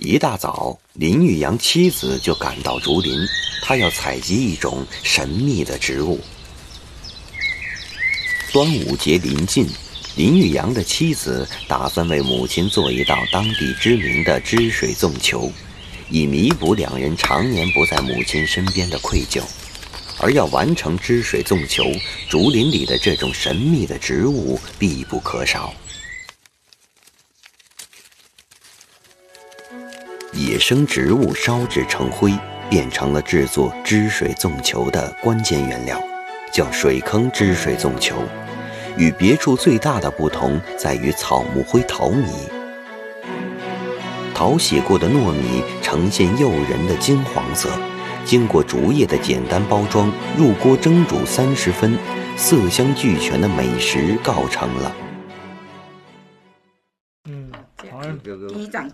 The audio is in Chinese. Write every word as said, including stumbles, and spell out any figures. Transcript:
一大早，林玉阳妻子就赶到竹林，他要采集一种神秘的植物。端午节临近，林玉阳的妻子打算为母亲做一道当地知名的汁水粽球，以弥补两人常年不在母亲身边的愧疚。而要完成汁水粽球，竹林里的这种神秘的植物必不可少。野生植物烧制成灰，变成了制作汁水粽球的关键原料，叫水坑汁水粽球。与别处最大的不同在于草木灰淘米，淘洗过的糯米呈现诱人的金黄色，经过竹叶的简单包装，入锅蒸煮三十分，色香俱全的美食告成了。 嗯，好像第一掌